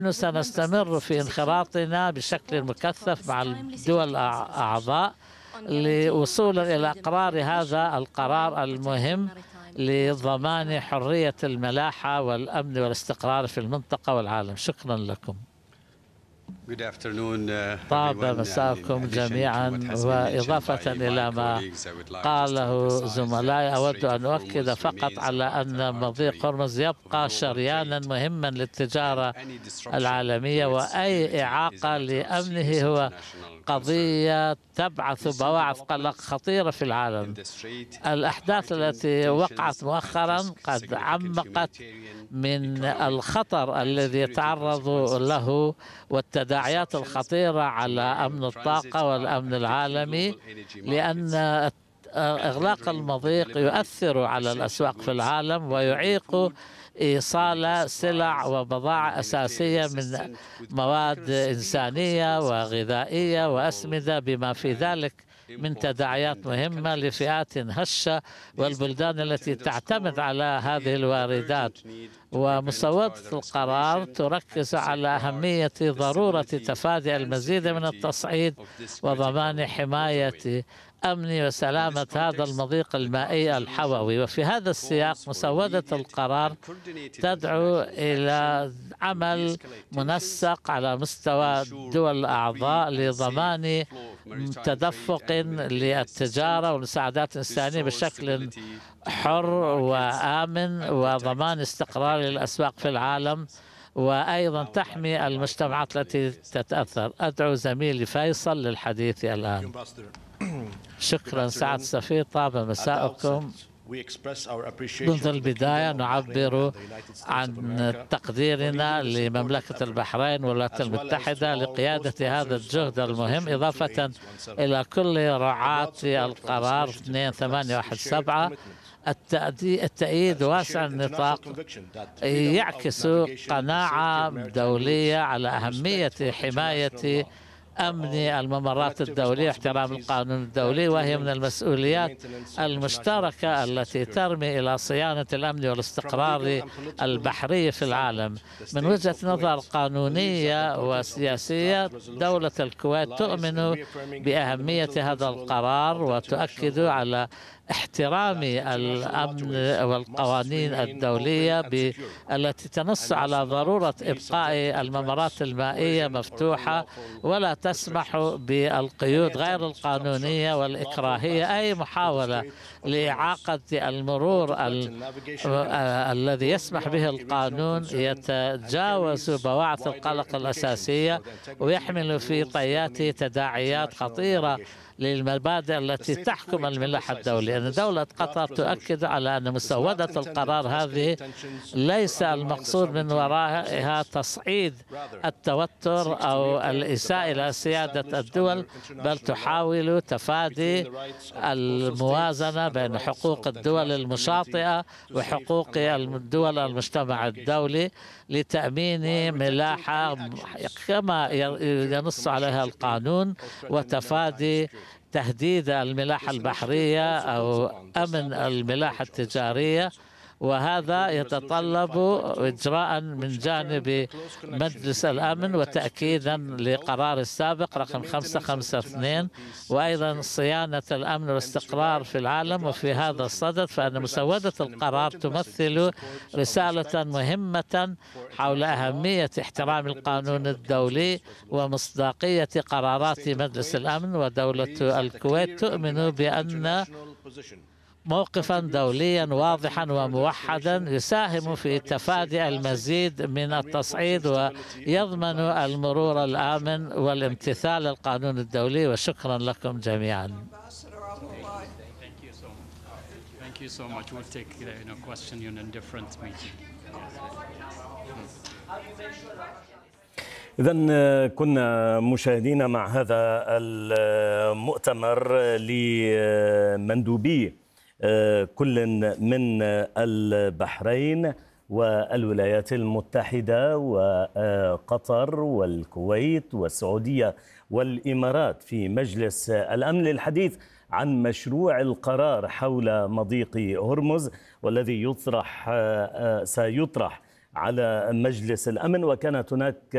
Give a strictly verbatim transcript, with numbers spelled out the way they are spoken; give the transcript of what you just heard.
سنستمر في انخراطنا بشكل مكثف مع الدول الأعضاء لوصول إلى إقرار هذا القرار المهم لضمان حرية الملاحة والأمن والاستقرار في المنطقة والعالم. شكرا لكم. طاب مساءكم جميعا. وإضافة إلى ما قاله زملائي، أود أن أؤكد فقط على أن مضيق هرمز يبقى شريانا مهما للتجارة العالمية، وأي إعاقة لأمنه هو قضية تبعث بواعث قلق خطيرة في العالم. الأحداث التي وقعت مؤخرا قد عمقت من الخطر الذي يتعرض له والتداعيات الخطيرة على أمن الطاقة والأمن العالمي، لأن إغلاق المضيق يؤثر على الأسواق في العالم ويعيق إيصال سلع وبضائع أساسية من مواد إنسانية وغذائية وأسمدة، بما في ذلك من تداعيات مهمة لفئات هشة والبلدان التي تعتمد على هذه الواردات. ومسودة القرار تركز على أهمية ضرورة تفادي المزيد من التصعيد وضمان حماية أمن وسلامة هذا المضيق المائي الحووي. وفي هذا السياق مسودة القرار تدعو إلى عمل منسق على مستوى الدول الأعضاء لضمان تدفق للتجارة والمساعدات الإنسانية بشكل حر وآمن وضمان استقرار الأسواق في العالم، وأيضا تحمي المجتمعات التي تتأثر. أدعو زميلي فيصل للحديث الآن. شكرا سعادة السفير، طاب مساءكم. منذ البداية نعبر عن تقديرنا لمملكة البحرين والولايات المتحدة لقيادة هذا الجهد المهم، إضافة إلى كل رعاة القرار اثنين ثمانية واحد سبعة. التأييد واسع النطاق يعكس قناعة دولية على أهمية حماية أمن الممرات الدولية واحترام القانون الدولي، وهي من المسؤوليات المشتركة التي ترمي إلى صيانة الأمن والاستقرار البحري في العالم. من وجهة نظر قانونية وسياسية، دولة الكويت تؤمن بأهمية هذا القرار وتؤكد على احترام الأمن والقوانين الدولية التي تنص على ضرورة إبقاء الممرات المائية مفتوحة ولا تسمح بالقيود غير القانونية والإكراهية. أي محاولة لإعاقة المرور الذي يسمح به القانون يتجاوز بواعث القلق الأساسية ويحمل في طياته تداعيات خطيرة للمبادئ التي تحكم الملاحة الدولية. أن دولة قطر تؤكد على أن مسودة القرار هذه ليس المقصود من ورائها تصعيد التوتر أو الإساءة إلى سيادة الدول، بل تحاول تفادي الموازنة بين حقوق الدول المشاطئة وحقوق الدول المجتمع الدولي لتأمين ملاحة كما ينص عليها القانون وتفادي تهديد الملاحة البحرية أو أمن الملاحة التجارية. وهذا يتطلب إجراء من جانب مجلس الأمن وتأكيدا لقرار السابق رقم خمسة خمسة اثنين، وأيضا صيانة الأمن والاستقرار في العالم. وفي هذا الصدد فإن مسودة القرار تمثل رسالة مهمة حول أهمية احترام القانون الدولي ومصداقية قرارات مجلس الأمن. ودولة الكويت تؤمن بأن موقفا دوليا واضحا وموحدا يساهم في تفادي المزيد من التصعيد ويضمن المرور الآمن والامتثال للقانون الدولي. وشكرا لكم جميعا. إذن كنا مشاهدين مع هذا المؤتمر لمندوبي كل من البحرين والولايات المتحدة وقطر والكويت والسعودية والإمارات في مجلس الأمن للحديث عن مشروع القرار حول مضيق هرمز، والذي يطرح سيطرح على مجلس الأمن. وكانت هناك